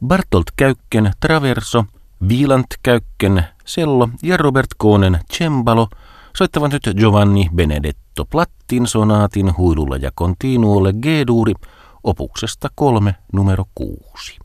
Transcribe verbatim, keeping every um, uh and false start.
Bartolt Käykken traverso, Wieland Käykken cello ja Robert Koonen cembalo soittavat nyt Giovanni Benedetto Plattin sonaatin huilulla ja continuolle G-duuri opuksesta kolme numero kuusi.